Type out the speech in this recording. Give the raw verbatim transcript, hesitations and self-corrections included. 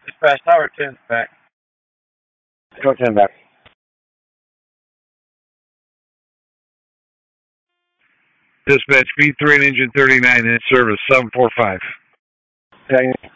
Dispatch Tower ten back. Tower ten back. Dispatch B three and engine thirty-nine in service, seven four five. Okay.